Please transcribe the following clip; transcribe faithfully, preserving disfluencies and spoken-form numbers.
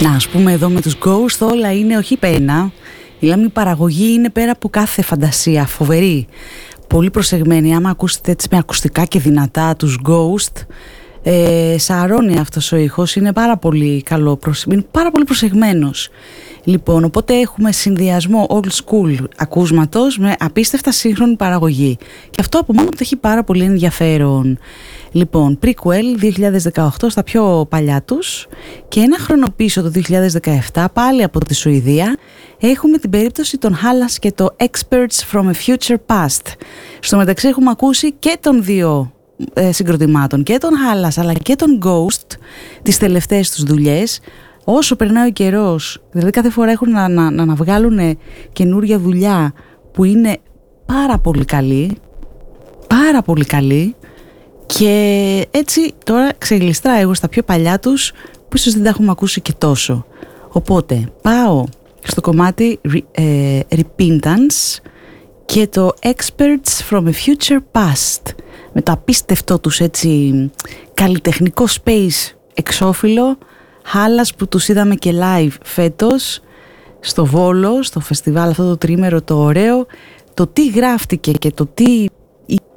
Να, ας πούμε εδώ με τους Ghost όλα είναι όχι πένα. Η παραγωγή είναι πέρα από κάθε φαντασία, φοβερή. Πολύ προσεγμένη, άμα ακούσετε έτσι με ακουστικά και δυνατά τους Ghost, ε, σαρώνει αυτός ο ήχος, είναι πάρα πολύ καλό, είναι πάρα πολύ προσεγμένος. Λοιπόν, οπότε έχουμε συνδυασμό old school ακούσματος με απίστευτα σύγχρονη παραγωγή. Και αυτό από μόνο του έχει πάρα πολύ ενδιαφέρον. Λοιπόν, prequel δύο χιλιάδες δεκαοκτώ στα πιο παλιά τους και ένα χρόνο πίσω το δύο χιλιάδες δεκαεπτά πάλι από τη Σουηδία έχουμε την περίπτωση των Hallas και το Experts from a Future Past. Στο μεταξύ έχουμε ακούσει και των δύο ε, συγκροτημάτων, και των Hallas αλλά και των Ghost τις τελευταίες τους δουλειές. Όσο περνάει ο καιρός, δηλαδή κάθε φορά έχουν να, να, να, να βγάλουν καινούρια δουλειά που είναι πάρα πολύ καλή, πάρα πολύ καλή, και έτσι τώρα ξεγλιστρά εγώ στα πιο παλιά τους που ίσως δεν τα έχουμε ακούσει και τόσο. Οπότε πάω στο κομμάτι ε, Repentance και το Experts from a Future Past με το απίστευτό τους έτσι καλλιτεχνικό space εξώφυλλο Hallas που τους είδαμε και live φέτος στο Βόλο, στο φεστιβάλ αυτό το τρίμερο το ωραίο. Το τι γράφτηκε και το τι